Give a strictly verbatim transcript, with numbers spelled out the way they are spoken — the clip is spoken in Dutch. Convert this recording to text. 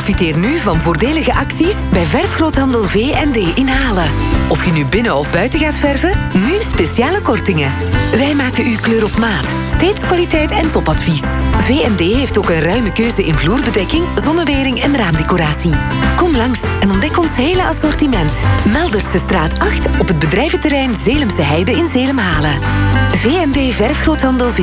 Profiteer nu van voordelige acties bij Verfgroothandel V en D in Halen. Of je nu binnen of buiten gaat verven, nu speciale kortingen. Wij maken uw kleur op maat. Steeds kwaliteit en topadvies. V en D heeft ook een ruime keuze in vloerbedekking, zonnewering en raamdecoratie. Kom langs en ontdek ons hele assortiment. Melderse straat acht op het bedrijventerrein Zeelemse Heide in Zeelam-Halen. V en D Verfgroothandel vindt